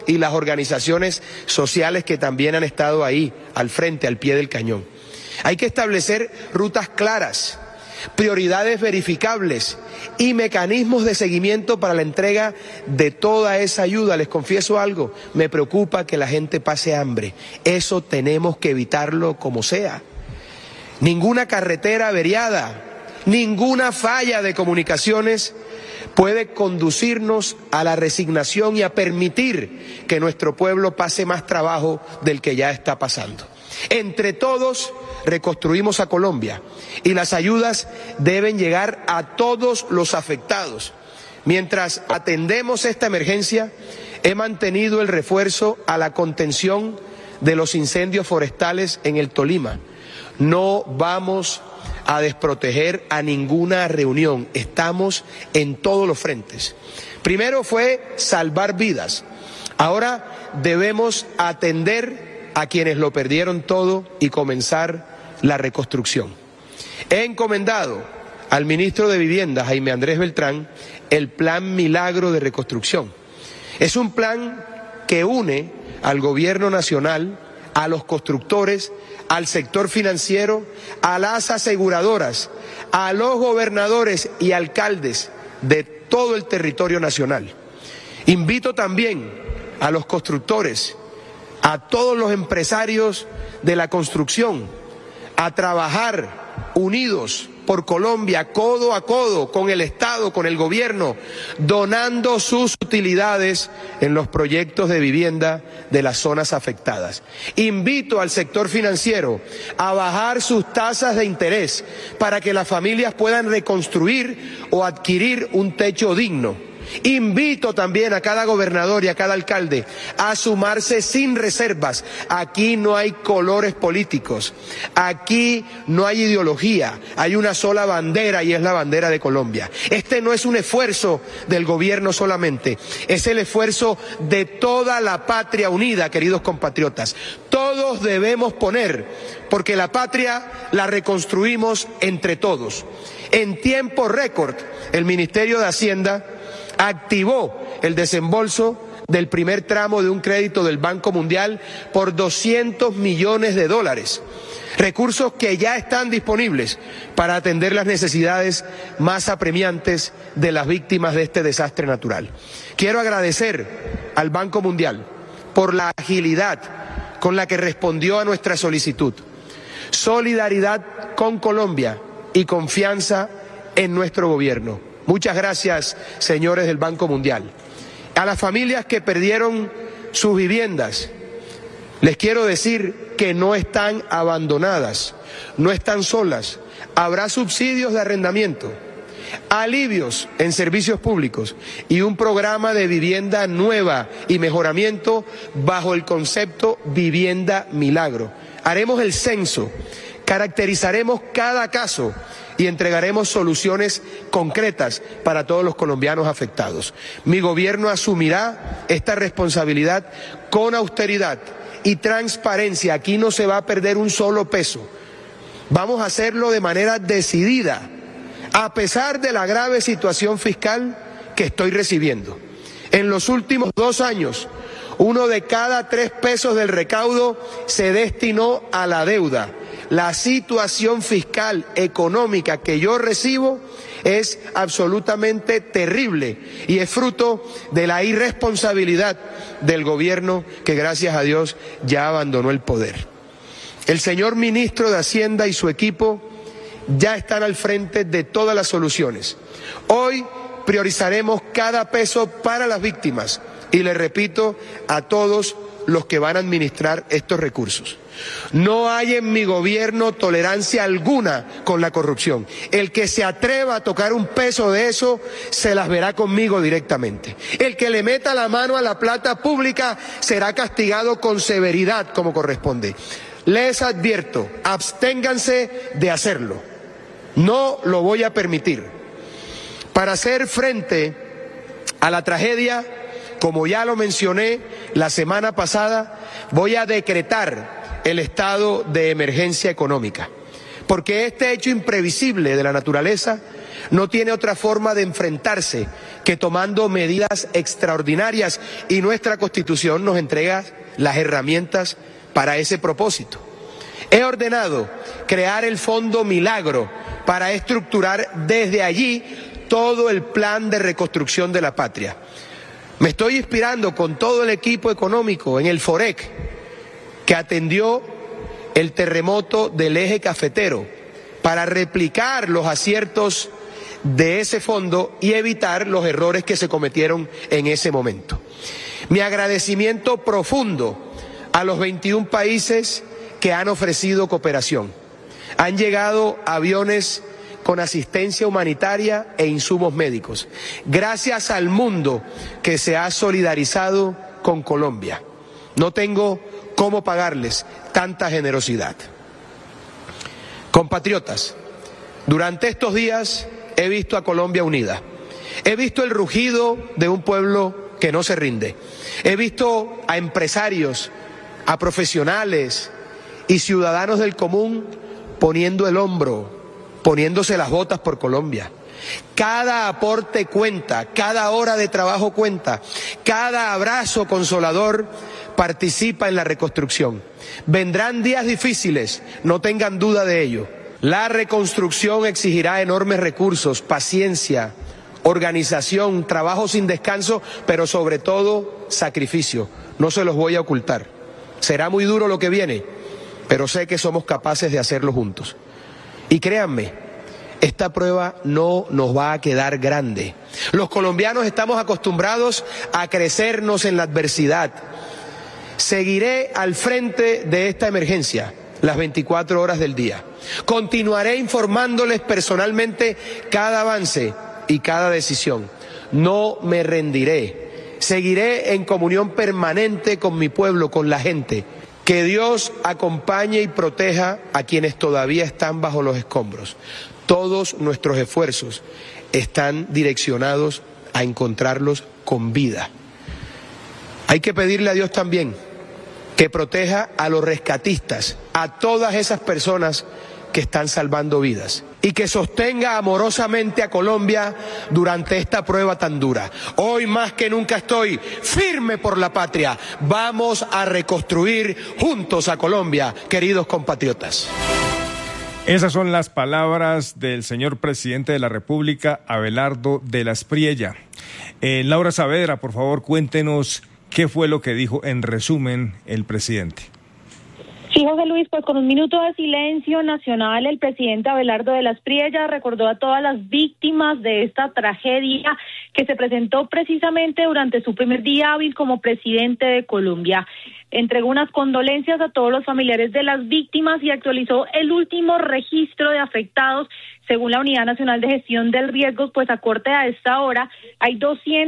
y las organizaciones sociales que también han estado ahí, al frente, al pie del cañón. Hay que establecer rutas claras, prioridades verificables y mecanismos de seguimiento para la entrega de toda esa ayuda. Les confieso algo, me preocupa que la gente pase hambre. Eso tenemos que evitarlo como sea. Ninguna carretera averiada, ninguna falla de comunicaciones puede conducirnos a la resignación y a permitir que nuestro pueblo pase más trabajo del que ya está pasando. Entre todos reconstruimos a Colombia y las ayudas deben llegar a todos los afectados. Mientras atendemos esta emergencia, he mantenido el refuerzo a la contención de los incendios forestales en el Tolima. No vamos a desproteger a ninguna reunión, estamos en todos los frentes. Primero fue salvar vidas, ahora debemos atender a quienes lo perdieron todo y comenzar la reconstrucción. He encomendado al ministro de Vivienda, Jaime Andrés Beltrán, el Plan Milagro de Reconstrucción. Es un plan que une al gobierno nacional, a los constructores, al sector financiero, a las aseguradoras, a los gobernadores y alcaldes de todo el territorio nacional. Invito también a los constructores, a todos los empresarios de la construcción, a trabajar unidos por Colombia, codo a codo, con el Estado, con el gobierno, donando sus utilidades en los proyectos de vivienda de las zonas afectadas. Invito al sector financiero a bajar sus tasas de interés para que las familias puedan reconstruir o adquirir un techo digno. Invito también a cada gobernador y a cada alcalde a sumarse sin reservas. Aquí no hay colores políticos, aquí no hay ideología, hay una sola bandera y es la bandera de Colombia. Este no es un esfuerzo del gobierno solamente, es el esfuerzo de toda la patria unida, queridos compatriotas. Todos debemos poner, porque la patria la reconstruimos entre todos. En tiempo récord, el Ministerio de Hacienda activó el desembolso del primer tramo de un crédito del Banco Mundial por $200 millones, recursos que ya están disponibles para atender las necesidades más apremiantes de las víctimas de este desastre natural. Quiero agradecer al Banco Mundial por la agilidad con la que respondió a nuestra solicitud, solidaridad con Colombia y confianza en nuestro gobierno. Muchas gracias, señores del Banco Mundial. A las familias que perdieron sus viviendas, les quiero decir que no están abandonadas, no están solas. Habrá subsidios de arrendamiento, alivios en servicios públicos y un programa de vivienda nueva y mejoramiento bajo el concepto Vivienda Milagro. Haremos el censo, caracterizaremos cada caso y entregaremos soluciones concretas para todos los colombianos afectados. Mi gobierno asumirá esta responsabilidad con austeridad y transparencia. Aquí no se va a perder un solo peso. Vamos a hacerlo de manera decidida, a pesar de la grave situación fiscal que estoy recibiendo. En los últimos 2 años, 1 de cada 3 pesos del recaudo se destinó a la deuda. La situación fiscal, económica que yo recibo es absolutamente terrible y es fruto de la irresponsabilidad del gobierno que, gracias a Dios, ya abandonó el poder. El señor ministro de Hacienda y su equipo ya están al frente de todas las soluciones. Hoy priorizaremos cada peso para las víctimas y le repito a todos los que van a administrar estos recursos: no hay en mi gobierno tolerancia alguna con la corrupción. El que se atreva a tocar un peso de eso se las verá conmigo directamente. El que le meta la mano a la plata pública será castigado con severidad como corresponde. Les advierto, absténganse de hacerlo. No lo voy a permitir. Para hacer frente a la tragedia, como ya lo mencioné la semana pasada, voy a decretar el estado de emergencia económica, porque este hecho imprevisible de la naturaleza no tiene otra forma de enfrentarse que tomando medidas extraordinarias, y nuestra Constitución nos entrega las herramientas para ese propósito. He ordenado crear el Fondo Milagro para estructurar desde allí todo el plan de reconstrucción de la patria. Me estoy inspirando con todo el equipo económico en el FOREC, que atendió el terremoto del eje cafetero, para replicar los aciertos de ese fondo y evitar los errores que se cometieron en ese momento. Mi agradecimiento profundo a los 21 países que han ofrecido cooperación. Han llegado aviones con asistencia humanitaria e insumos médicos. Gracias al mundo que se ha solidarizado con Colombia. No tengo cómo pagarles tanta generosidad. Compatriotas, durante estos días he visto a Colombia unida. He visto el rugido de un pueblo que no se rinde. He visto a empresarios, a profesionales y ciudadanos del común poniendo el hombro, poniéndose las botas por Colombia. Cada aporte cuenta, cada hora de trabajo cuenta, cada abrazo consolador participa en la reconstrucción. Vendrán días difíciles, no tengan duda de ello. La reconstrucción exigirá enormes recursos, paciencia, organización, trabajo sin descanso, pero sobre todo sacrificio. No se los voy a ocultar. Será muy duro lo que viene, pero sé que somos capaces de hacerlo juntos. Y créanme, esta prueba no nos va a quedar grande. Los colombianos estamos acostumbrados a crecernos en la adversidad. Seguiré al frente de esta emergencia las 24 horas del día. Continuaré informándoles personalmente cada avance y cada decisión. No me rendiré. Seguiré en comunión permanente con mi pueblo, con la gente. Que Dios acompañe y proteja a quienes todavía están bajo los escombros. Todos nuestros esfuerzos están direccionados a encontrarlos con vida. Hay que pedirle a Dios también que proteja a los rescatistas, a todas esas personas que están salvando vidas, y que sostenga amorosamente a Colombia durante esta prueba tan dura. Hoy más que nunca estoy firme por la patria. Vamos a reconstruir juntos a Colombia, queridos compatriotas. Esas son las palabras del señor presidente de la República, Abelardo de la Espriella. Laura Saavedra, por favor, cuéntenos qué fue lo que dijo en resumen el presidente. Sí, José Luis, pues con un minuto de silencio nacional, el presidente Abelardo de la Espriella recordó a todas las víctimas de esta tragedia que se presentó precisamente durante su primer día hábil como presidente de Colombia. Entregó unas condolencias a todos los familiares de las víctimas y actualizó el último registro de afectados. Según la Unidad Nacional de Gestión del Riesgo, pues a corte a esta hora hay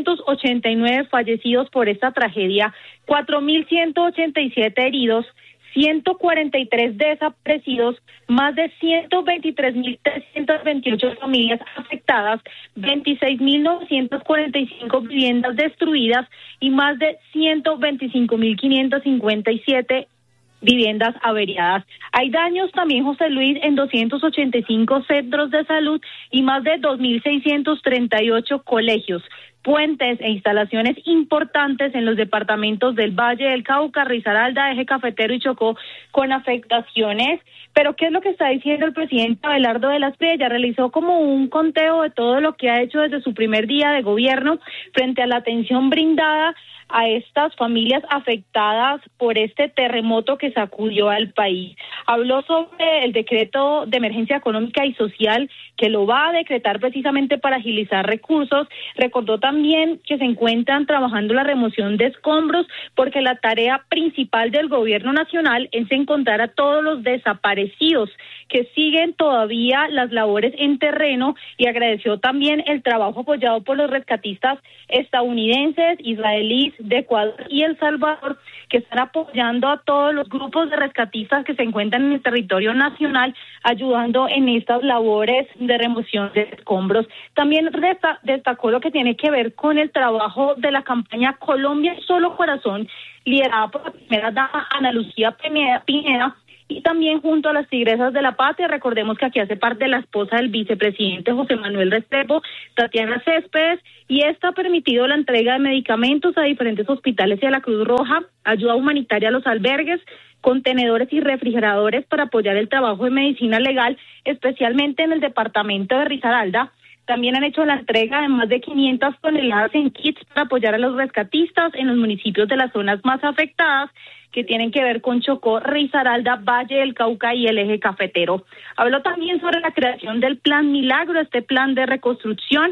289 fallecidos por esta tragedia, 4.187 heridos, 143 desaparecidos, más de 123.328 familias afectadas, 26.945 viviendas destruidas y más de 125.557 viviendas averiadas. Hay daños también, José Luis, en 285 centros de salud y más de 2.638 colegios, puentes e instalaciones importantes en los departamentos del Valle del Cauca, Risaralda, Eje Cafetero y Chocó con afectaciones. Pero ¿qué es lo que está diciendo el presidente Abelardo de la Espriella? Realizó como un conteo de todo lo que ha hecho desde su primer día de gobierno frente a la atención brindada a estas familias afectadas por este terremoto que sacudió al país. Habló sobre el decreto de emergencia económica y social que lo va a decretar precisamente para agilizar recursos. Recordó también que se encuentran trabajando la remoción de escombros porque la tarea principal del gobierno nacional es encontrar a todos los desaparecidos que siguen todavía las labores en terreno, y agradeció también el trabajo apoyado por los rescatistas estadounidenses, israelíes, de Ecuador y El Salvador, que están apoyando a todos los grupos de rescatistas que se encuentran en el territorio nacional, ayudando en estas labores de remoción de escombros. También destacó lo que tiene que ver con el trabajo de la campaña Colombia Solo Corazón, liderada por la primera dama Ana Lucía Pineda, y también junto a las Tigresas de la Patria. Recordemos que aquí hace parte la esposa del vicepresidente José Manuel Restrepo, Tatiana Céspedes, y esta ha permitido la entrega de medicamentos a diferentes hospitales y a la Cruz Roja, ayuda humanitaria a los albergues, contenedores y refrigeradores para apoyar el trabajo de medicina legal, especialmente en el departamento de Risaralda. También han hecho la entrega de más de 500 toneladas en kits para apoyar a los rescatistas en los municipios de las zonas más afectadas, que tienen que ver con Chocó, Risaralda, Valle del Cauca y el eje cafetero. Habló también sobre la creación del Plan Milagro, este plan de reconstrucción,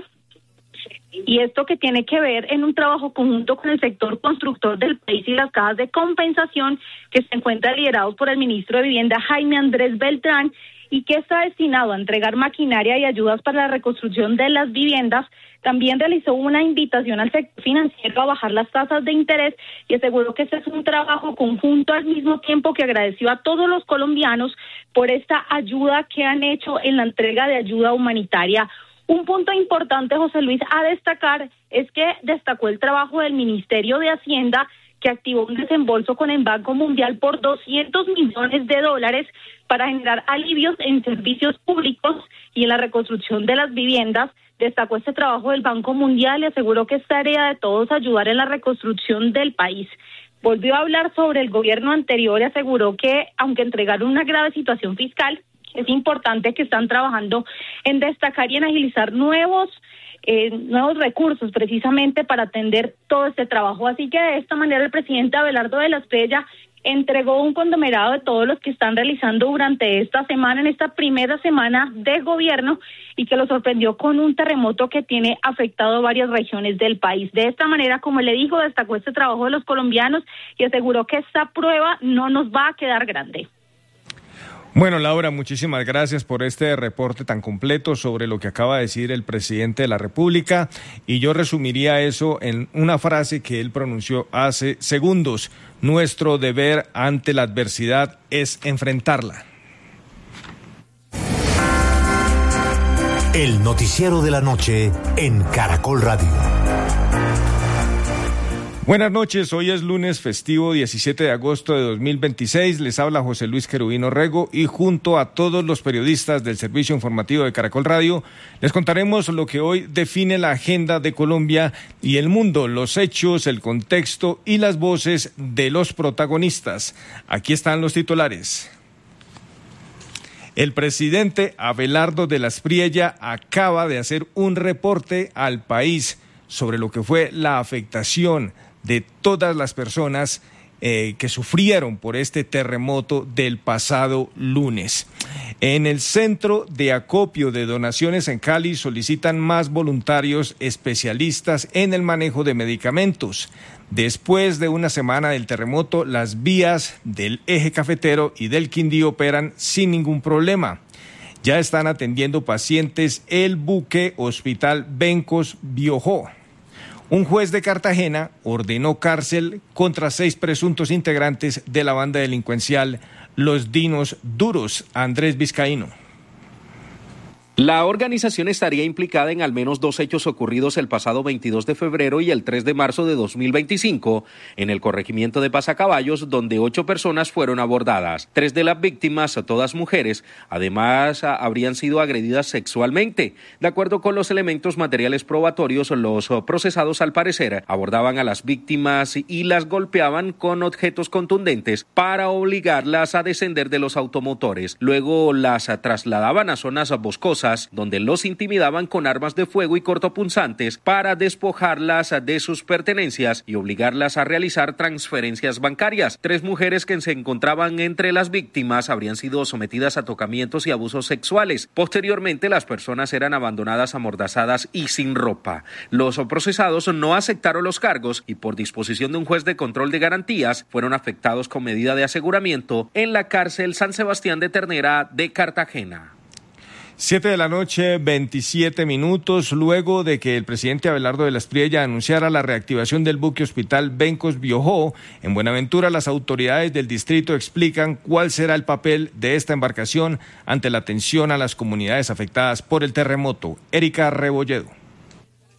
y esto que tiene que ver en un trabajo conjunto con el sector constructor del país y las cajas de compensación, que se encuentran liderados por el ministro de Vivienda, Jaime Andrés Beltrán, y que está destinado a entregar maquinaria y ayudas para la reconstrucción de las viviendas. También realizó una invitación al sector financiero a bajar las tasas de interés y aseguró que este es un trabajo conjunto, al mismo tiempo que agradeció a todos los colombianos por esta ayuda que han hecho en la entrega de ayuda humanitaria. Un punto importante, José Luis, a destacar es que destacó el trabajo del Ministerio de Hacienda, que activó un desembolso con el Banco Mundial por $200 millones para generar alivios en servicios públicos y en la reconstrucción de las viviendas. Destacó este trabajo del Banco Mundial y aseguró que es tarea de todos ayudar en la reconstrucción del país. Volvió a hablar sobre el gobierno anterior y aseguró que, aunque entregaron una grave situación fiscal, es importante que están trabajando en destacar y en agilizar nuevos recursos precisamente para atender todo este trabajo. Así que de esta manera el presidente Abelardo de la Espriella entregó un conglomerado de todos los que están realizando durante esta semana, en esta primera semana de gobierno, y que lo sorprendió con un terremoto que tiene afectado varias regiones del país. De esta manera, como le dijo, destacó este trabajo de los colombianos y aseguró que esta prueba no nos va a quedar grande. Bueno, Laura, muchísimas gracias por este reporte tan completo sobre lo que acaba de decir el presidente de la República, y yo resumiría eso en una frase que él pronunció hace segundos: nuestro deber ante la adversidad es enfrentarla. El noticiero de la noche en Caracol Radio. Buenas noches, hoy es lunes festivo 17 de agosto de 2026, les habla José Luis Querubino Rego y junto a todos los periodistas del servicio informativo de Caracol Radio les contaremos lo que hoy define la agenda de Colombia y el mundo, los hechos, el contexto y las voces de los protagonistas. Aquí están los titulares. El presidente Abelardo de la Espriella acaba de hacer un reporte al país sobre lo que fue la afectación de todas las personas que sufrieron por este terremoto del pasado lunes. En el Centro de Acopio de Donaciones en Cali solicitan más voluntarios especialistas en el manejo de medicamentos. Después de una semana del terremoto, las vías del eje cafetero y del Quindío operan sin ningún problema. Ya están atendiendo pacientes el buque Hospital Bencos Biojó. Un juez de Cartagena ordenó cárcel contra 6 presuntos integrantes de la banda delincuencial Los Dinos Duros. Andrés Vizcaíno. La organización estaría implicada en al menos 2 hechos ocurridos el pasado 22 de febrero y el 3 de marzo de 2025 en el corregimiento de Pasacaballos, donde 8 personas fueron abordadas. 3 de las víctimas, todas mujeres, además habrían sido agredidas sexualmente. De acuerdo con los elementos materiales probatorios, los procesados al parecer abordaban a las víctimas y las golpeaban con objetos contundentes para obligarlas a descender de los automotores. Luego las trasladaban a zonas boscosas donde los intimidaban con armas de fuego y cortopunzantes para despojarlas de sus pertenencias y obligarlas a realizar transferencias bancarias. 3 mujeres que se encontraban entre las víctimas habrían sido sometidas a tocamientos y abusos sexuales. Posteriormente, las personas eran abandonadas amordazadas y sin ropa. Los procesados no aceptaron los cargos y por disposición de un juez de control de garantías fueron afectados con medida de aseguramiento en la cárcel San Sebastián de Ternera de Cartagena. 7 de la noche, 27 minutos, luego de que el presidente Abelardo de la Espriella anunciara la reactivación del buque Hospital Bencos Biojó en Buenaventura, las autoridades del distrito explican cuál será el papel de esta embarcación ante la atención a las comunidades afectadas por el terremoto. Erika Rebolledo.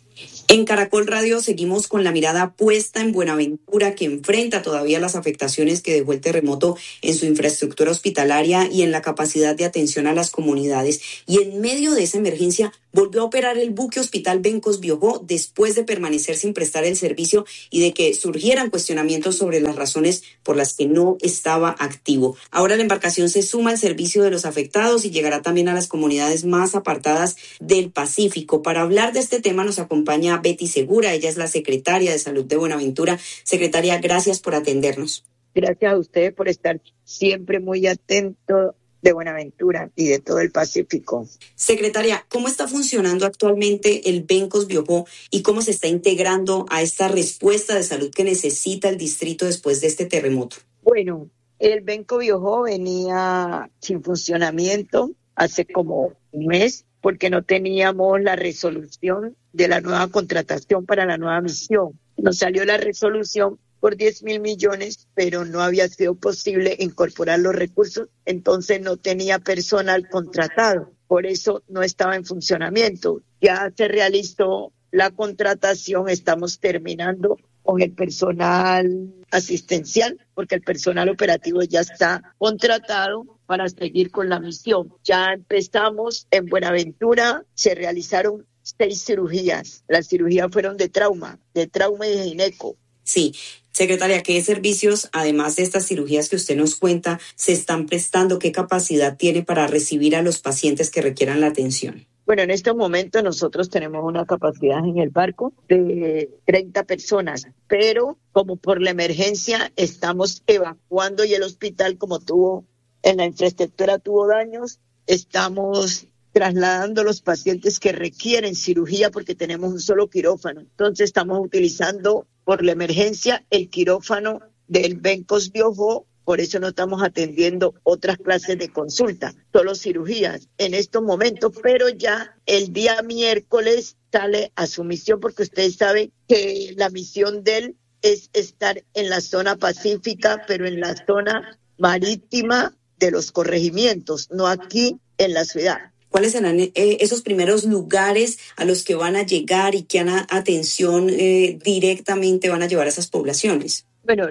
En Caracol Radio seguimos con la mirada puesta en Buenaventura, que enfrenta todavía las afectaciones que dejó el terremoto en su infraestructura hospitalaria y en la capacidad de atención a las comunidades. Y en medio de esa emergencia volvió a operar el buque Hospital Bencos Biojó después de permanecer sin prestar el servicio y de que surgieran cuestionamientos sobre las razones por las que no estaba activo. Ahora la embarcación se suma al servicio de los afectados y llegará también a las comunidades más apartadas del Pacífico. Para hablar de este tema nos acompaña Betty Segura, ella es la secretaria de Salud de Buenaventura. Secretaria, gracias por atendernos. Gracias a ustedes por estar siempre muy atentos de Buenaventura y de todo el Pacífico. Secretaria, ¿cómo está funcionando actualmente el Bencos Biojó y cómo se está integrando a esta respuesta de salud que necesita el distrito después de este terremoto? Bueno, el Bencos Biojó venía sin funcionamiento hace como un mes porque no teníamos la resolución de la nueva contratación para la nueva misión. Nos salió la resolución por 10.000 millones, pero no había sido posible incorporar los recursos, entonces no tenía personal contratado, por eso no estaba en funcionamiento. Ya se realizó la contratación, estamos terminando con el personal asistencial, porque el personal operativo ya está contratado para seguir con la misión. Ya empezamos en Buenaventura, se realizaron 6 cirugías. Las cirugías fueron de trauma y de gineco. Sí. Secretaria, ¿qué servicios, además de estas cirugías que usted nos cuenta, se están prestando? ¿Qué capacidad tiene para recibir a los pacientes que requieran la atención? Bueno, en este momento nosotros tenemos una capacidad en el barco de 30 personas, pero como por la emergencia estamos evacuando y el hospital, como en la infraestructura tuvo daños, estamos trasladando los pacientes que requieren cirugía porque tenemos un solo quirófano. Entonces estamos utilizando por la emergencia el quirófano del Bencos Biojó, por eso no estamos atendiendo otras clases de consulta, solo cirugías en estos momentos, pero ya el día miércoles sale a su misión porque ustedes saben que la misión de él es estar en la zona pacífica, pero en la zona marítima de los corregimientos, no aquí en la ciudad. ¿Cuáles serán esos primeros lugares a los que van a llegar y qué atención directamente van a llevar a esas poblaciones? Bueno,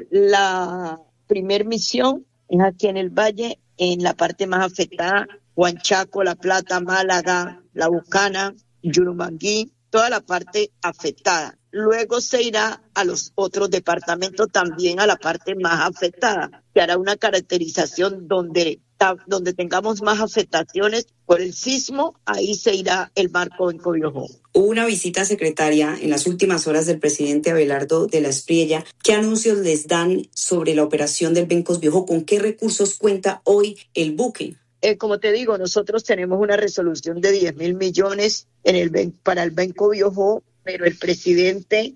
la primer misión es aquí en el Valle, en la parte más afectada, Huanchaco, La Plata, Málaga, La Bucana, Yurumangui, toda la parte afectada. Luego se irá a los otros departamentos también a la parte más afectada. Se hará una caracterización donde tengamos más afectaciones por el sismo, ahí se irá el barco Bencos Biojó. Hubo una visita, secretaria, en las últimas horas del presidente Abelardo de la Espriella. ¿Qué anuncios les dan sobre la operación del Bencos Biojó? ¿Con qué recursos cuenta hoy el buque? Como te digo, nosotros tenemos una resolución de 10.000 millones para el Bencos Biojó, pero el presidente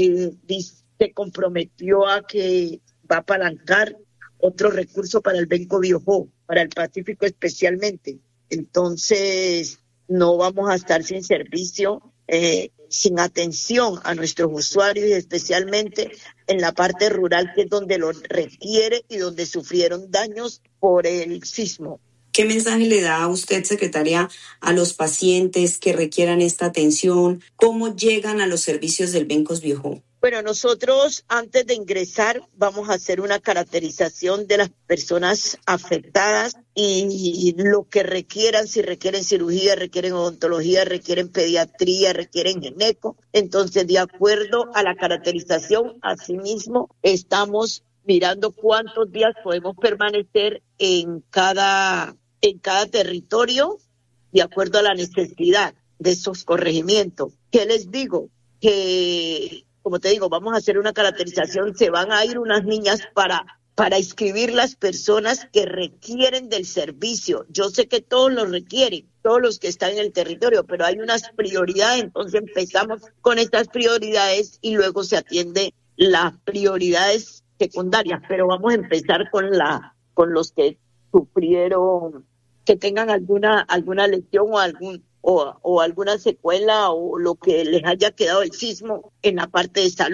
se comprometió a que va a apalancar otro recurso para el Bencos Biojó, para el Pacífico especialmente. Entonces, no vamos a estar sin servicio, sin atención a nuestros usuarios y especialmente en la parte rural, que es donde lo requiere y donde sufrieron daños por el sismo. ¿Qué mensaje le da a usted, secretaria, a los pacientes que requieran esta atención? ¿Cómo llegan a los servicios del Bencos Biojó? Bueno, nosotros antes de ingresar vamos a hacer una caracterización de las personas afectadas y lo que requieran, si requieren cirugía, requieren odontología, requieren pediatría, requieren gineco. Entonces, de acuerdo a la caracterización, asimismo, estamos mirando cuántos días podemos permanecer en cada territorio de acuerdo a la necesidad de esos corregimientos. ¿Qué les digo? Que, como te digo, vamos a hacer una caracterización, se van a ir unas niñas para inscribir las personas que requieren del servicio. Yo sé que todos lo requieren, todos los que están en el territorio, pero hay unas prioridades, entonces empezamos con estas prioridades y luego se atiende las prioridades secundarias, pero vamos a empezar con los que sufrieron, que tengan alguna lesión o alguna secuela o lo que les haya quedado el sismo en la parte de salud.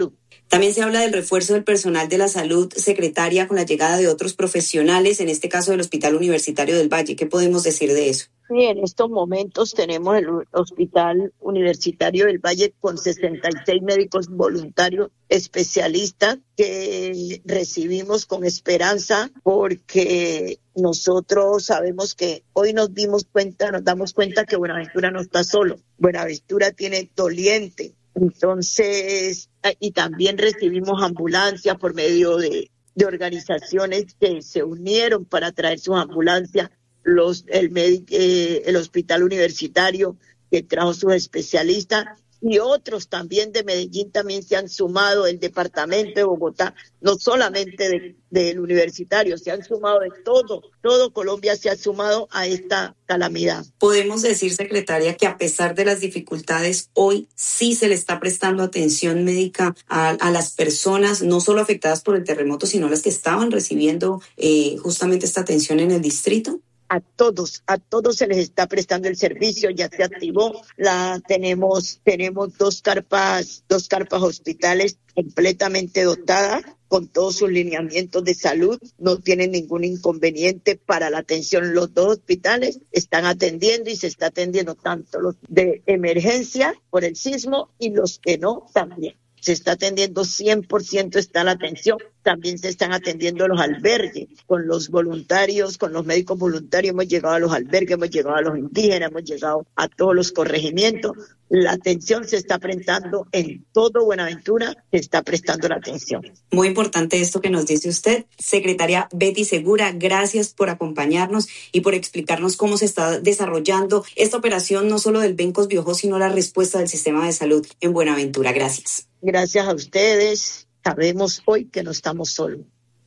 También se habla del refuerzo del personal de la salud, secretaria, con la llegada de otros profesionales, en este caso del Hospital Universitario del Valle. ¿Qué podemos decir de eso? Sí, en estos momentos tenemos el Hospital Universitario del Valle con 66 médicos voluntarios especialistas que recibimos con esperanza, porque nosotros sabemos que hoy nos damos cuenta que Buenaventura no está solo. Buenaventura tiene doliente. Entonces, y también recibimos ambulancias por medio de organizaciones que se unieron para traer sus ambulancias. El Hospital Universitario que trajo sus especialistas y otros también de Medellín también se han sumado, el departamento de Bogotá, no solamente del universitario, se han sumado de todo Colombia se ha sumado a esta calamidad. Podemos decir, secretaria, que a pesar de las dificultades, hoy sí se le está prestando atención médica a las personas, no solo afectadas por el terremoto, sino a las que estaban recibiendo justamente esta atención en el distrito. A todos se les está prestando el servicio, ya se activó, tenemos dos carpas hospitales completamente dotadas, con todos sus lineamientos de salud, no tienen ningún inconveniente para la atención. Los dos hospitales están atendiendo y se está atendiendo tanto los de emergencia por el sismo y los que no también. Se está atendiendo 100%, está la atención. También se están atendiendo los albergues con los voluntarios, con los médicos voluntarios. Hemos llegado a los albergues, hemos llegado a los indígenas, hemos llegado a todos los corregimientos. La atención se está prestando en todo Buenaventura, se está prestando la atención. Muy importante esto que nos dice usted. Secretaria Betty Segura, gracias por acompañarnos y por explicarnos cómo se está desarrollando esta operación, no solo del Bencos Biojó, sino la respuesta del sistema de salud en Buenaventura. Gracias. Gracias a ustedes. Sabemos hoy que no estamos solos.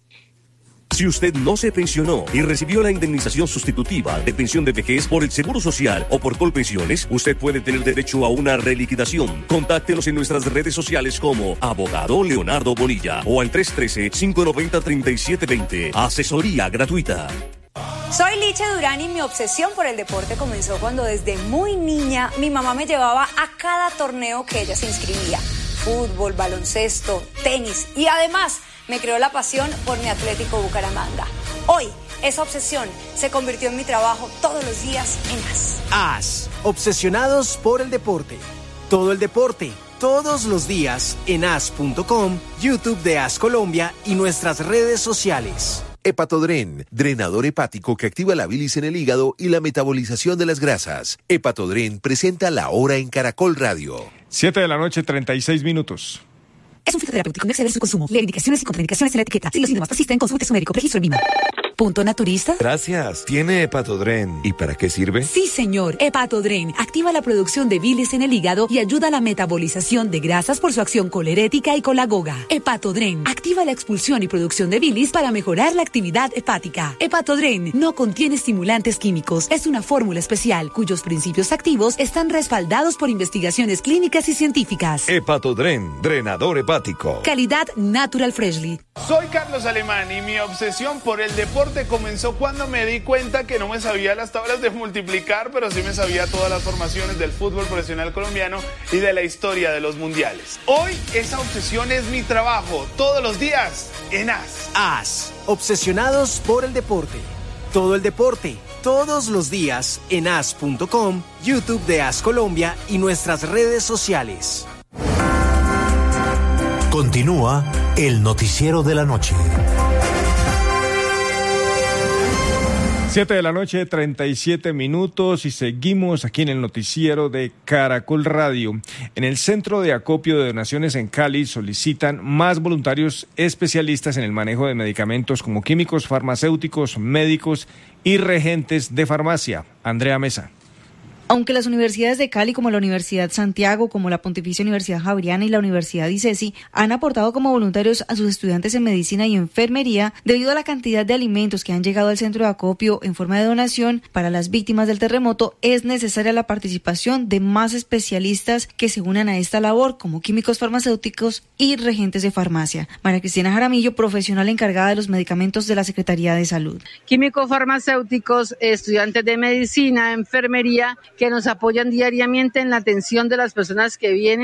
Si usted no se pensionó y recibió la indemnización sustitutiva de pensión de vejez por el Seguro Social o por Colpensiones, usted puede tener derecho a una reliquidación. Contáctenos en nuestras redes sociales como Abogado Leonardo Bonilla o al 313-590-3720. Asesoría gratuita. Soy Liche Durán y mi obsesión por el deporte comenzó cuando desde muy niña mi mamá me llevaba a cada torneo que ella se inscribía. Fútbol, baloncesto, tenis y además me creó la pasión por mi Atlético Bucaramanga. Hoy, esa obsesión se convirtió en mi trabajo todos los días en AS. AS, obsesionados por el deporte. Todo el deporte, todos los días en as.com, YouTube de AS Colombia y nuestras redes sociales. Hepatodren, drenador hepático que activa la bilis en el hígado y la metabolización de las grasas. Hepatodren presenta La Hora en Caracol Radio. 7:36 p.m. Es un fitoterapéutico, no exceder su consumo. Lee indicaciones y contraindicaciones en la etiqueta. Si los síntomas persisten, consulte a su médico. Registro en VIMA. ¿Punto naturista? Gracias. ¿Tiene Hepatodren? ¿Y para qué sirve? Sí, señor. Hepatodren activa la producción de bilis en el hígado y ayuda a la metabolización de grasas por su acción colerética y colagoga. Hepatodren activa la expulsión y producción de bilis para mejorar la actividad hepática. Hepatodren no contiene estimulantes químicos. Es una fórmula especial cuyos principios activos están respaldados por investigaciones clínicas y científicas. Hepatodren, drenador hepático. Calidad Natural Freshly. Soy Carlos Alemán y mi obsesión por el deporte comenzó cuando me di cuenta que no me sabía las tablas de multiplicar, pero sí me sabía todas las formaciones del fútbol profesional colombiano y de la historia de los mundiales. Hoy esa obsesión es mi trabajo, todos los días en AS. AS, obsesionados por el deporte. Todo el deporte, todos los días en as.com, YouTube de AS Colombia y nuestras redes sociales. Continúa el noticiero de la noche. 7:37 p.m. y seguimos aquí en el noticiero de Caracol Radio. En el Centro de Acopio de Donaciones en Cali solicitan más voluntarios especialistas en el manejo de medicamentos como químicos, farmacéuticos, médicos y regentes de farmacia. Andrea Mesa. Aunque las universidades de Cali, como la Universidad Santiago, como la Pontificia Universidad Javeriana y la Universidad ICESI, han aportado como voluntarios a sus estudiantes en medicina y enfermería debido a la cantidad de alimentos que han llegado al centro de acopio en forma de donación para las víctimas del terremoto, es necesaria la participación de más especialistas que se unan a esta labor, como químicos farmacéuticos y regentes de farmacia. María Cristina Jaramillo, profesional encargada de los medicamentos de la Secretaría de Salud. Químicos farmacéuticos, estudiantes de medicina, enfermería, que nos apoyan diariamente en la atención de las personas que vienen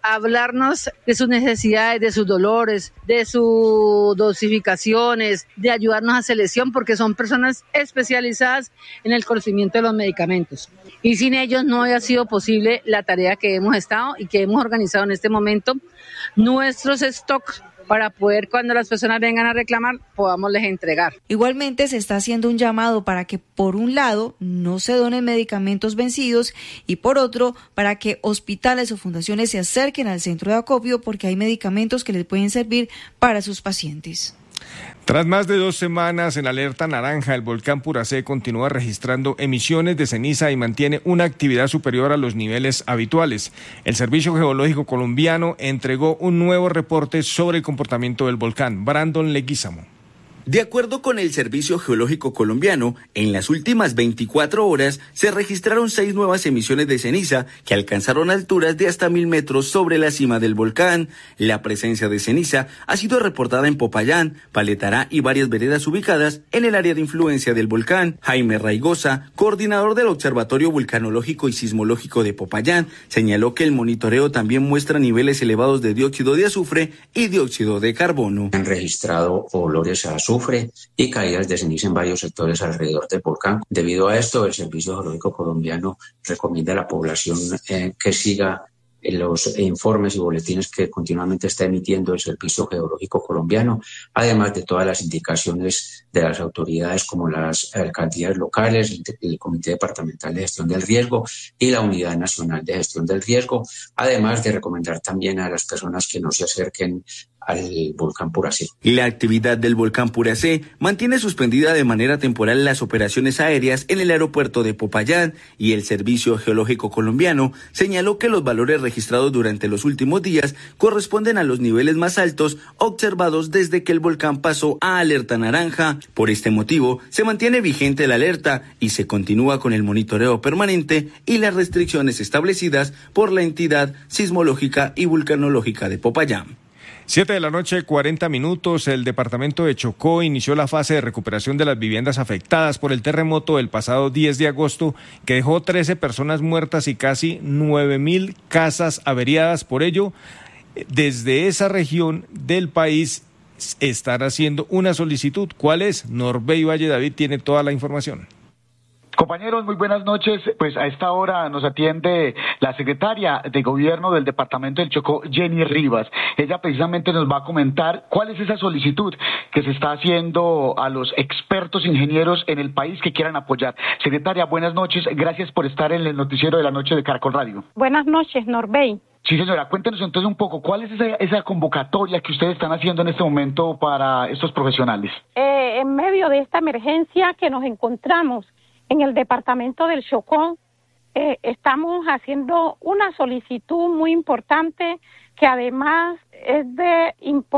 hablarnos de sus necesidades, de sus dolores, de sus dosificaciones, de ayudarnos a selección, porque son personas especializadas en el conocimiento de los medicamentos. Y sin ellos no había sido posible la tarea que hemos estado y que hemos organizado en este momento, nuestros stocks, para poder, cuando las personas vengan a reclamar, podamosles entregar. Igualmente se está haciendo un llamado para que, por un lado, no se donen medicamentos vencidos y, por otro, para que hospitales o fundaciones se acerquen al centro de acopio porque hay medicamentos que les pueden servir para sus pacientes. Tras más de 2 semanas en alerta naranja, el volcán Puracé continúa registrando emisiones de ceniza y mantiene una actividad superior a los niveles habituales. El Servicio Geológico Colombiano entregó un nuevo reporte sobre el comportamiento del volcán. Brandon Leguízamo. De acuerdo con el Servicio Geológico Colombiano, en las últimas 24 horas se registraron 6 nuevas emisiones de ceniza que alcanzaron alturas de hasta 1000 metros sobre la cima del volcán. La presencia de ceniza ha sido reportada en Popayán, Paletará y varias veredas ubicadas en el área de influencia del volcán. Jaime Raigosa, coordinador del Observatorio Vulcanológico y Sismológico de Popayán, señaló que el monitoreo también muestra niveles elevados de dióxido de azufre y dióxido de carbono. Han registrado olores a azufre y caídas de ceniza en varios sectores alrededor del volcán. Debido a esto, el Servicio Geológico Colombiano recomienda a la población que siga los informes y boletines que continuamente está emitiendo el Servicio Geológico Colombiano, además de todas las indicaciones de las autoridades como las alcaldías locales, el Comité Departamental de Gestión del Riesgo y la Unidad Nacional de Gestión del Riesgo, además de recomendar también a las personas que no se acerquen al volcán Puracé. La actividad del volcán Puracé mantiene suspendida de manera temporal las operaciones aéreas en el aeropuerto de Popayán y el Servicio Geológico Colombiano señaló que los valores registrados durante los últimos días corresponden a los niveles más altos observados desde que el volcán pasó a alerta naranja. Por este motivo, se mantiene vigente la alerta y se continúa con el monitoreo permanente y las restricciones establecidas por la entidad sismológica y vulcanológica de Popayán. 7:40 p.m, el departamento de Chocó inició la fase de recuperación de las viviendas afectadas por el terremoto del pasado 10 de agosto, que dejó 13 personas muertas y casi 9.000 casas averiadas. Por ello, desde esa región del país están haciendo una solicitud. ¿Cuál es? Norbey Valle David tiene toda la información. Compañeros, muy buenas noches. Pues a esta hora nos atiende la secretaria de Gobierno del Departamento del Chocó, Jenny Rivas. Ella precisamente nos va a comentar cuál es esa solicitud que se está haciendo a los expertos ingenieros en el país que quieran apoyar. Secretaria, buenas noches. Gracias por estar en el noticiero de la noche de Caracol Radio. Buenas noches, Norbey. Sí, señora, cuéntenos entonces un poco, ¿cuál es esa convocatoria que ustedes están haciendo en este momento para estos profesionales? En medio de esta emergencia que nos encontramos en el departamento del Chocó, estamos haciendo una solicitud muy importante que además es de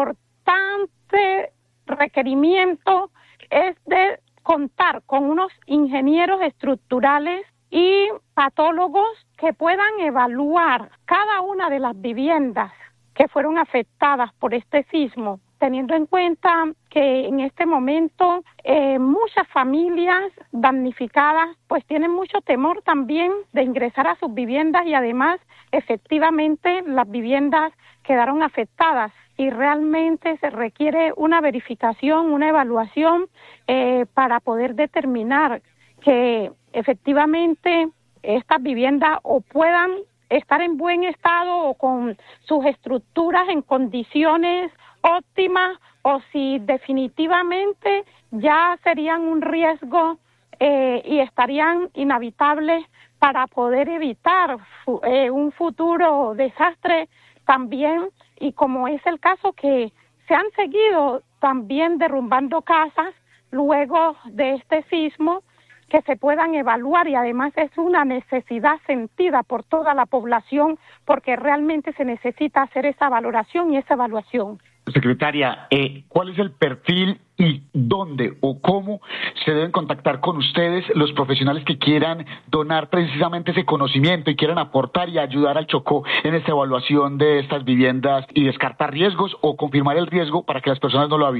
importante requerimiento, es de contar con unos ingenieros estructurales y patólogos que puedan evaluar cada una de las viviendas que fueron afectadas por este sismo, teniendo en cuenta que en este momento muchas familias damnificadas pues tienen mucho temor también de ingresar a sus viviendas y además efectivamente las viviendas quedaron afectadas y realmente se requiere una verificación, una evaluación para poder determinar que efectivamente estas viviendas o puedan estar en buen estado o con sus estructuras en condiciones óptimas o si definitivamente ya serían un riesgo y estarían inhabitables para poder evitar un futuro desastre también, y como es el caso que se han seguido también derrumbando casas luego de este sismo, que se puedan evaluar, y además es una necesidad sentida por toda la población porque realmente se necesita hacer esa valoración y esa evaluación. Secretaria, ¿cuál es el perfil y dónde o cómo se deben contactar con ustedes los profesionales que quieran donar precisamente ese conocimiento y quieran aportar y ayudar al Chocó en esta evaluación de estas viviendas y descartar riesgos o confirmar el riesgo para que las personas no lo habiten?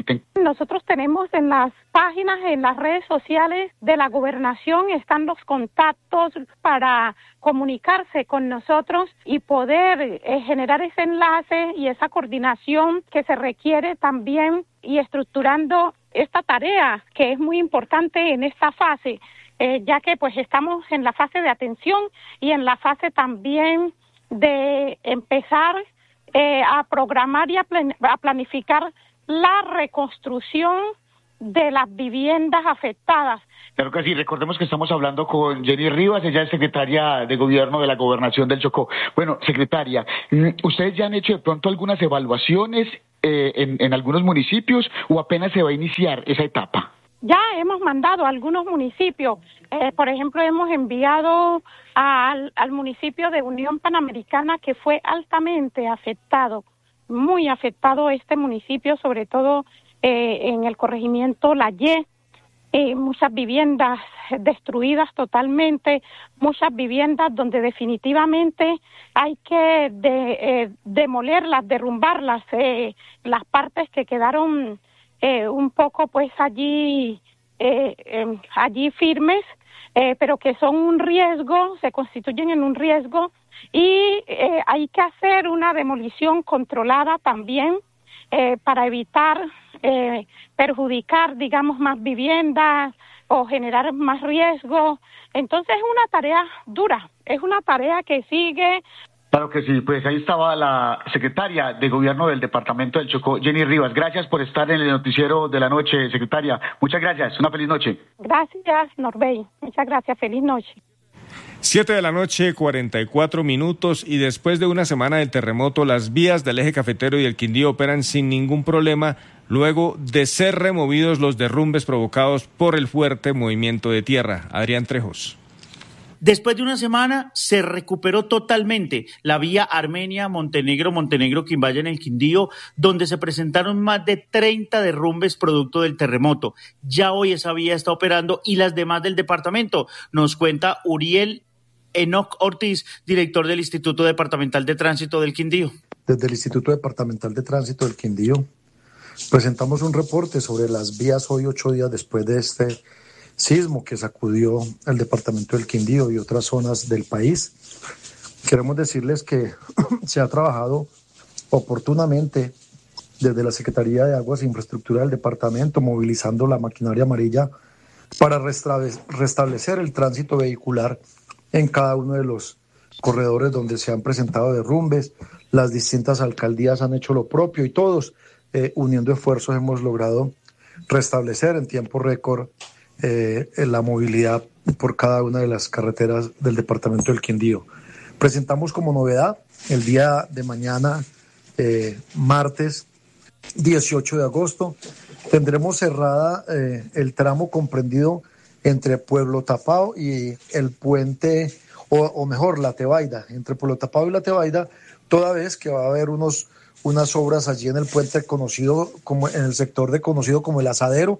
nosotros tenemos en las páginas, en las redes sociales de la gobernación, están los contactos para comunicarse con nosotros y poder generar ese enlace y esa coordinación que se requiere también, y estructurando esta tarea que es muy importante en esta fase, ya que pues estamos en la fase de atención y en la fase también de empezar a programar y a planificar la reconstrucción de las viviendas afectadas. Claro que sí, recordemos que estamos hablando con Jenny Rivas, ella es secretaria de Gobierno de la Gobernación del Chocó. Bueno, secretaria, ¿ustedes ya han hecho de pronto algunas evaluaciones en algunos municipios o apenas se va a iniciar esa etapa? Ya hemos mandado a algunos municipios, por ejemplo, hemos enviado al municipio de Unión Panamericana, que fue altamente afectado, muy afectado este municipio, sobre todo en el corregimiento La Ye, muchas viviendas destruidas totalmente, muchas viviendas donde definitivamente hay que demolerlas, derrumbarlas, las partes que quedaron un poco pues allí firmes, pero que son un riesgo, se constituyen en un riesgo, y hay que hacer una demolición controlada también para evitar perjudicar, digamos, más viviendas o generar más riesgo. Entonces es una tarea dura, es una tarea que sigue. Claro que sí, pues ahí estaba la secretaria de Gobierno del Departamento del Chocó, Jenny Rivas. Gracias por estar en el noticiero de la noche, secretaria. Muchas gracias, una feliz noche. Gracias, Norbey. Muchas gracias, feliz noche. 7:44 p.m, y después de una semana del terremoto, las vías del eje cafetero y el Quindío operan sin ningún problema, luego de ser removidos los derrumbes provocados por el fuerte movimiento de tierra. Adrián Trejos. Después de una semana se recuperó totalmente la vía Armenia-Montenegro-Montenegro-Quimbaya en el Quindío, donde se presentaron más de 30 derrumbes producto del terremoto. Ya hoy esa vía está operando y las demás del departamento. Nos cuenta Uriel Enoc Ortiz, director del Instituto Departamental de Tránsito del Quindío. Desde el Instituto Departamental de Tránsito del Quindío presentamos un reporte sobre las vías hoy, 8 días después de este sismo que sacudió el departamento del Quindío y otras zonas del país. Queremos decirles que se ha trabajado oportunamente desde la Secretaría de Aguas e Infraestructura del departamento, movilizando la maquinaria amarilla para restablecer el tránsito vehicular en cada uno de los corredores donde se han presentado derrumbes. Las distintas alcaldías han hecho lo propio y todos, uniendo esfuerzos, hemos logrado restablecer en tiempo récord la movilidad por cada una de las carreteras del departamento del Quindío. Presentamos como novedad el día de mañana, martes 18 de agosto, tendremos cerrada el tramo comprendido entre Pueblo Tapao y el puente, o mejor, La Tebaida, entre Pueblo Tapao y La Tebaida, toda vez que va a haber unas obras allí en el puente conocido como, en el sector conocido como El Asadero.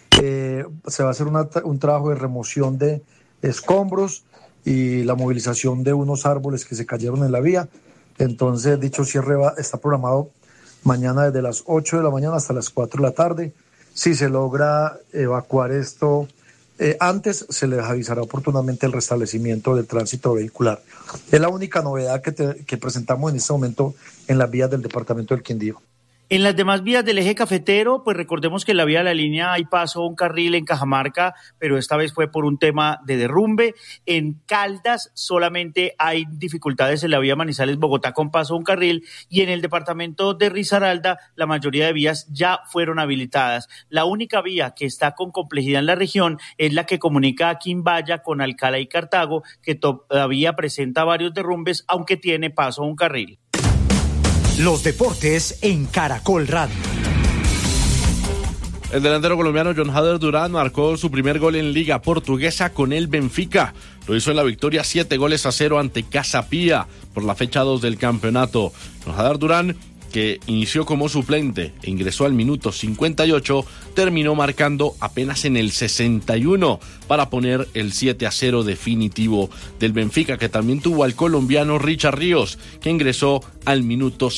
Se va a hacer un trabajo de remoción de escombros y la movilización de unos árboles que se cayeron en la vía. Entonces, dicho cierre está programado mañana desde las 8 de la mañana hasta las 4 de la tarde. Si se logra evacuar esto antes, se les avisará oportunamente el restablecimiento del tránsito vehicular. Es la única novedad que presentamos en este momento en las vías del departamento del Quindío. En las demás vías del eje cafetero, pues recordemos que en la vía de la línea hay paso un carril en Cajamarca, pero esta vez fue por un tema de derrumbe. En Caldas solamente hay dificultades en la vía Manizales-Bogotá con paso un carril, y en el departamento de Risaralda la mayoría de vías ya fueron habilitadas. La única vía que está con complejidad en la región es la que comunica a Quimbaya con Alcalá y Cartago, que todavía presenta varios derrumbes, aunque tiene paso un carril. Los deportes en Caracol Radio. El delantero colombiano John Hader Durán marcó su primer gol en Liga Portuguesa con el Benfica. Lo hizo en la victoria 7-0 ante Casa Pia por la fecha 2 del campeonato. John Hader Durán que inició como suplente e ingresó al minuto 58, terminó marcando apenas en el 61 para poner el 7-0 definitivo del Benfica, que también tuvo al colombiano Richard Ríos, que ingresó al minuto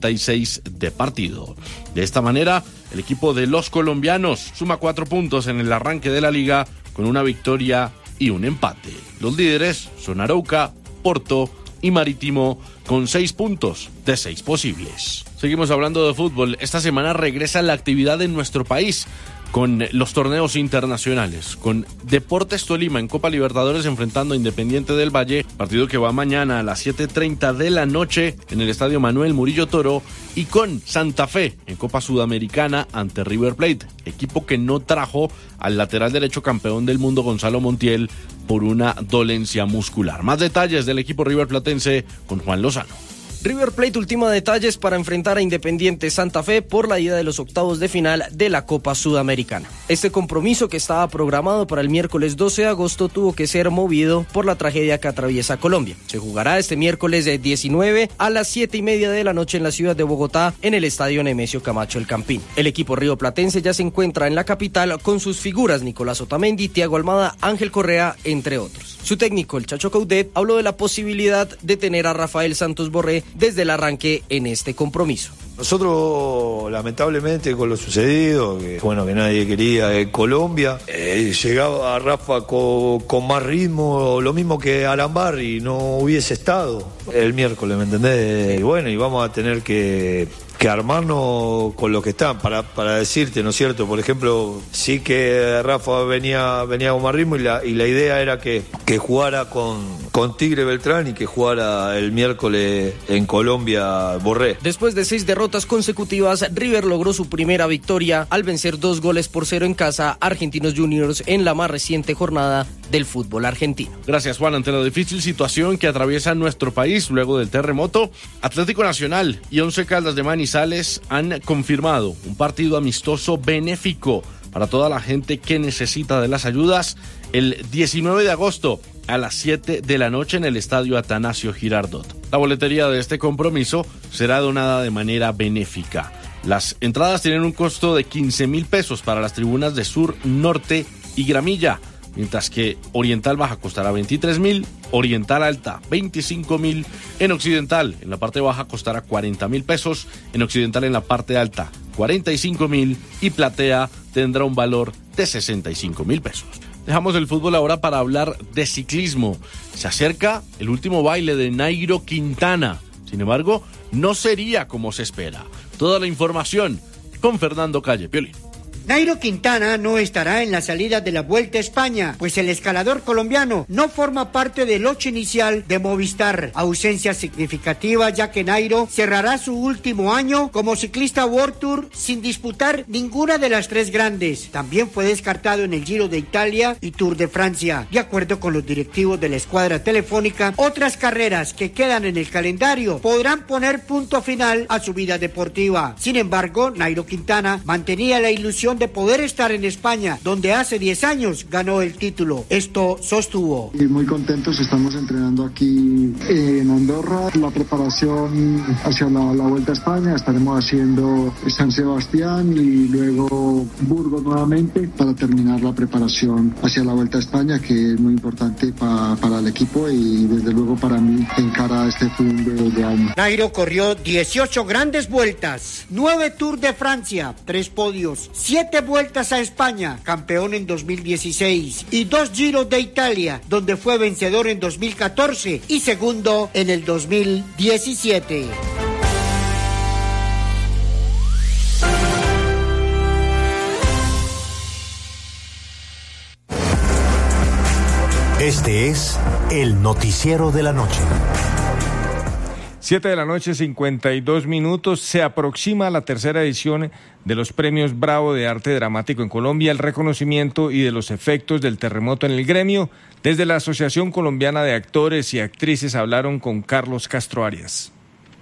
66 de partido. De esta manera, el equipo de los colombianos suma 4 puntos en el arranque de la liga con una victoria y un empate. Los líderes son Arauca, Porto y Marítimo con 6 puntos de 6 posibles. Seguimos hablando de fútbol. Esta semana regresa la actividad en nuestro país con los torneos internacionales, con Deportes Tolima en Copa Libertadores enfrentando a Independiente del Valle, partido que va mañana a las 7:30 de la noche en el Estadio Manuel Murillo Toro, y con Santa Fe en Copa Sudamericana ante River Plate, equipo que no trajo al lateral derecho campeón del mundo Gonzalo Montiel por una dolencia muscular. Más detalles del equipo riverplatense con Juan Lozano. River Plate ultima detalles para enfrentar a Independiente Santa Fe por la ida de los octavos de final de la Copa Sudamericana. Este compromiso, que estaba programado para el miércoles 12 de agosto, tuvo que ser movido por la tragedia que atraviesa Colombia. Se jugará este miércoles de 19 a las 7:30 de la noche en la ciudad de Bogotá, en el Estadio Nemesio Camacho El Campín. El equipo rioplatense ya se encuentra en la capital con sus figuras Nicolás Otamendi, Thiago Almada, Ángel Correa, entre otros. Su técnico, el Chacho Coudet, habló de la posibilidad de tener a Rafael Santos Borré desde el arranque en este compromiso. Nosotros, lamentablemente, con lo sucedido, que nadie quería en Colombia, llegaba a Rafa con más ritmo, lo mismo que Alambar, y no hubiese estado el miércoles, ¿me entendés? Y vamos a tener que armarnos con lo que están, para decirte, ¿no es cierto? Por ejemplo, sí que Rafa venía con más ritmo, y la idea era que jugara con Tigre Beltrán y que jugara el miércoles en Colombia Borré. Después de 6 derrotas consecutivas, River logró su primera victoria al vencer 2-0 en casa a Argentinos Juniors en la más reciente jornada del fútbol argentino. Gracias, Juan. Ante la difícil situación que atraviesa nuestro país luego del terremoto, Atlético Nacional y 11 Caldas de Manizales han confirmado un partido amistoso benéfico para toda la gente que necesita de las ayudas el 19 de agosto a las 7 de la noche en el Estadio Atanasio Girardot. La boletería de este compromiso será donada de manera benéfica. Las entradas tienen un costo de 15,000 pesos para las tribunas de Sur, Norte y Gramilla, mientras que Oriental Baja costará 23,000, Oriental Alta 25,000, en Occidental en la parte baja costará 40,000 pesos, en Occidental en la parte alta 45,000 y Platea tendrá un valor de 65,000 pesos. Dejamos el fútbol ahora para hablar de ciclismo. Se acerca el último baile de Nairo Quintana. Sin embargo, no sería como se espera. Toda la información con Fernando Calle Piolín. Nairo Quintana no estará en la salida de la Vuelta a España, pues el escalador colombiano no forma parte del 8 inicial de Movistar. Ausencia significativa, ya que Nairo cerrará su último año como ciclista World Tour sin disputar ninguna de las 3 grandes. También fue descartado en el Giro de Italia y Tour de Francia. De acuerdo con los directivos de la escuadra telefónica, otras carreras que quedan en el calendario podrán poner punto final a su vida deportiva. Sin embargo, Nairo Quintana mantenía la ilusión de poder estar en España, donde hace 10 años ganó el título. Esto sostuvo. Y muy contentos, estamos entrenando aquí en Andorra. La preparación hacia la Vuelta a España, estaremos haciendo San Sebastián y luego Burgos nuevamente para terminar la preparación hacia la Vuelta a España, que es muy importante para el equipo y desde luego para mí en cara a este fin de año. Nairo corrió 18 grandes vueltas, 9 Tour de Francia, 3 podios, 7 vueltas a España, campeón en 2016, y 2 Giros de Italia, donde fue vencedor en 2014 y segundo en el 2017. Este es el noticiero de la noche. 7 de la noche, 52 minutos. Se aproxima la tercera edición de los Premios Bravo de Arte Dramático en Colombia, el reconocimiento y de los efectos del terremoto en el gremio. Desde la Asociación Colombiana de Actores y Actrices hablaron con Carlos Castro Arias.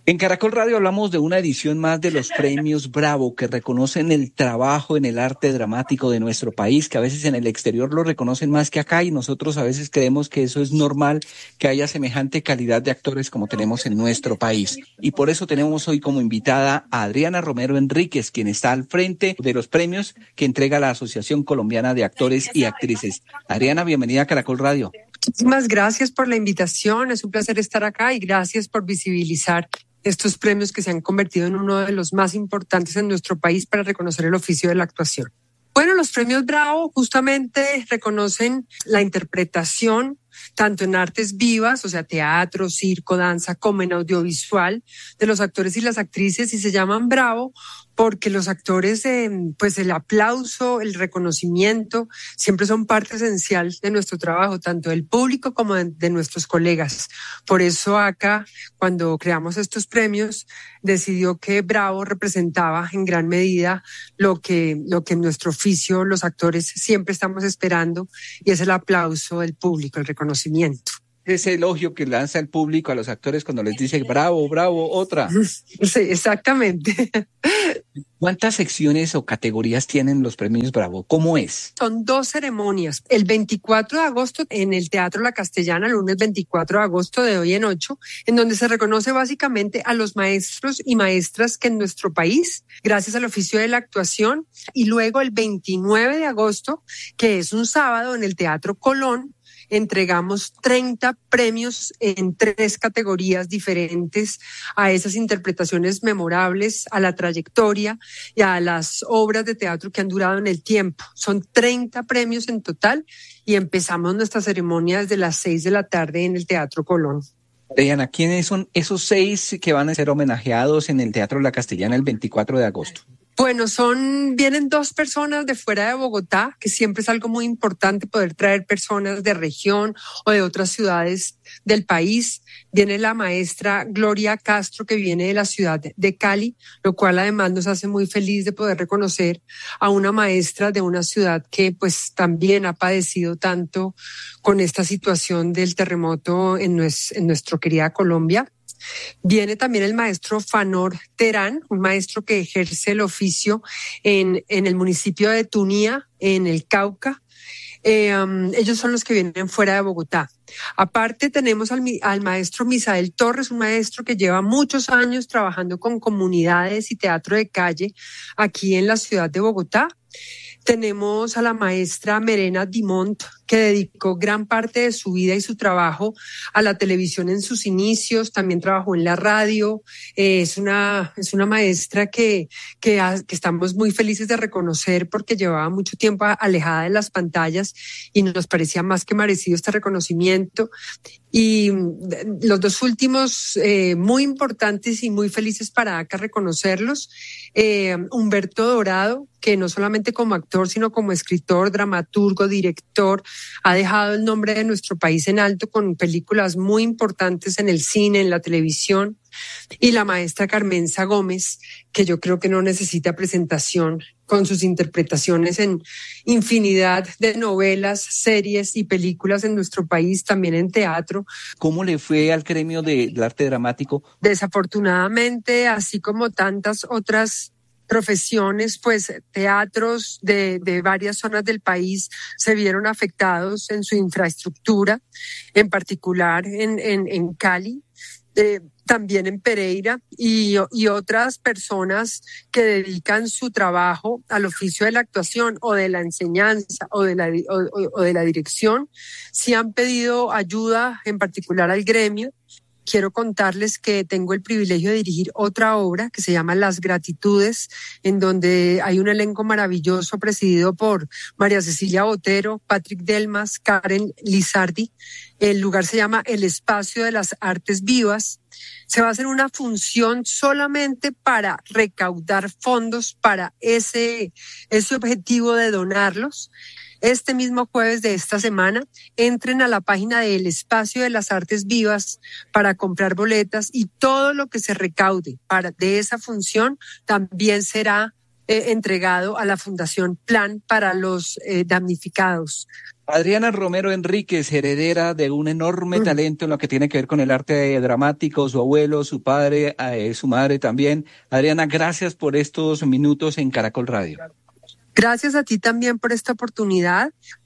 En Caracol Radio hablamos de una edición más de los premios Bravo, que reconocen el trabajo en el arte dramático de nuestro país, que a veces en el exterior lo reconocen más que acá y nosotros a veces creemos que eso es normal, que haya semejante calidad de actores como tenemos en nuestro país. Y por eso tenemos hoy como invitada a Adriana Romero Enríquez, quien está al frente de los premios que entrega la Asociación Colombiana de Actores y Actrices. Adriana, bienvenida a Caracol Radio. Muchísimas gracias por la invitación, es un placer estar acá y gracias por visibilizar estos premios que se han convertido en uno de los más importantes en nuestro país para reconocer el oficio de la actuación. Bueno, los premios Bravo justamente reconocen la interpretación tanto en artes vivas, o sea, teatro, circo, danza, como en audiovisual, de los actores y las actrices, y se llaman Bravo porque los actores, pues el aplauso, el reconocimiento, siempre son parte esencial de nuestro trabajo, tanto del público como de nuestros colegas. Por eso acá, cuando creamos estos premios, decidió que Bravo representaba en gran medida lo que en nuestro oficio los actores siempre estamos esperando, y es el aplauso del público, el reconocimiento. Ese elogio que lanza el público a los actores cuando les dice bravo, bravo, otra. Sí, exactamente. ¿Cuántas secciones o categorías tienen los premios Bravo? ¿Cómo es? Son 2 ceremonias. El 24 de agosto en el Teatro La Castellana, el lunes 24 de agosto de hoy en 8, en donde se reconoce básicamente a los maestros y maestras que en nuestro país, gracias al oficio de la actuación, y luego el 29 de agosto, que es un sábado, en el Teatro Colón, entregamos 30 premios en 3 categorías diferentes a esas interpretaciones memorables, a la trayectoria y a las obras de teatro que han durado en el tiempo. Son 30 premios en total y empezamos nuestra ceremonia desde las 6 de la tarde en el Teatro Colón. Diana, ¿quiénes son esos 6 que van a ser homenajeados en el Teatro La Castellana el 24 de agosto? Bueno, vienen 2 personas de fuera de Bogotá, que siempre es algo muy importante poder traer personas de región o de otras ciudades del país. Viene la maestra Gloria Castro, que viene de la ciudad de Cali, lo cual además nos hace muy feliz de poder reconocer a una maestra de una ciudad que pues también ha padecido tanto con esta situación del terremoto en nuestra querida Colombia. Viene también el maestro Fanor Terán, un maestro que ejerce el oficio en el municipio de Tunía, en el Cauca. Ellos son los que vienen fuera de Bogotá. Aparte tenemos al maestro Misael Torres, un maestro que lleva muchos años trabajando con comunidades y teatro de calle aquí en la ciudad de Bogotá. Tenemos a la maestra Merena Dimont, que dedicó gran parte de su vida y su trabajo a la televisión en sus inicios, también trabajó en la radio. Es una maestra que estamos muy felices de reconocer porque llevaba mucho tiempo alejada de las pantallas y nos parecía más que merecido este reconocimiento. Y los 2 últimos muy importantes y muy felices para acá reconocerlos. Humberto Dorado, que no solamente como actor, sino como escritor, dramaturgo, director, ha dejado el nombre de nuestro país en alto con películas muy importantes en el cine, en la televisión. Y la maestra Carmenza Gómez, que yo creo que no necesita presentación, con sus interpretaciones en infinidad de novelas, series y películas en nuestro país, también en teatro. ¿Cómo le fue al gremio del arte dramático? Desafortunadamente, así como tantas otras profesiones, pues teatros de varias zonas del país se vieron afectados en su infraestructura, en particular en Cali. También en Pereira y otras personas que dedican su trabajo al oficio de la actuación o de la enseñanza o de la dirección, sí han pedido ayuda, en particular al gremio. Quiero contarles que tengo el privilegio de dirigir otra obra que se llama Las Gratitudes, en donde hay un elenco maravilloso presidido por María Cecilia Botero, Patrick Delmas, Karen Lizardi. El lugar se llama El Espacio de las Artes Vivas. Se va a hacer una función solamente para recaudar fondos para ese objetivo de donarlos. Este mismo jueves de esta semana, entren a la página del Espacio de las Artes Vivas para comprar boletas y todo lo que se recaude de esa función también será entregado a la Fundación Plan para los damnificados. Adriana Romero Enríquez, heredera de un enorme talento en lo que tiene que ver con el arte dramático, su abuelo, su padre, su madre también. Adriana, gracias por estos minutos en Caracol Radio. Gracias a ti también por esta oportunidad.